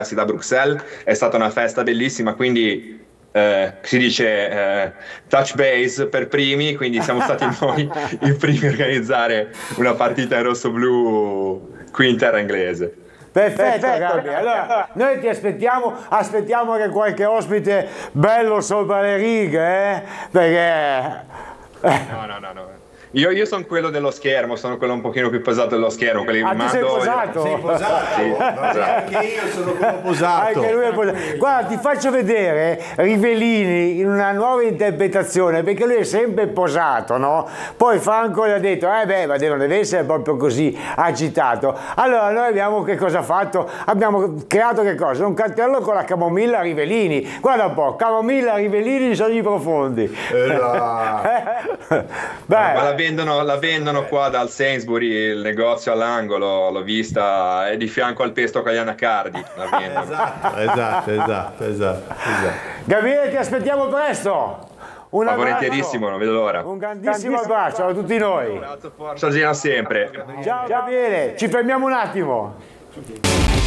da Bruxelles, è stata una festa bellissima, quindi si dice touch base per primi, quindi siamo stati noi i primi a organizzare una partita in rosso-blu qui in terra inglese. Perfetto, Gabi. Allora, noi ti aspettiamo che qualche ospite bello sopra le righe, perché... No. Io sono quello dello schermo, sono quello un pochino più posato dello schermo. Quelli tu sei posato? Sei posato? Sì, Anche io sono quello posato. Anche lui è posato. Guarda, ti faccio vedere Rivellini in una nuova interpretazione, perché lui è sempre posato, no? Poi Franco gli ha detto, ma non deve essere proprio così agitato. Allora noi abbiamo che cosa fatto? Abbiamo creato che cosa? Un cartello con la camomilla Rivellini. Guarda un po', camomilla Rivellini in sogni profondi. Ma la vendono qua dal Sainsbury, il negozio all'angolo, l'ho vista, è di fianco al pesto con gli anacardi. La vendono. Esatto. Gabriele, ti aspettiamo presto. Un abbraccio. Volentierissimo, non vedo l'ora. Un grandissimo abbraccio a tutti noi. Forza Gina sempre. Ciao Gabriele, ci fermiamo un attimo.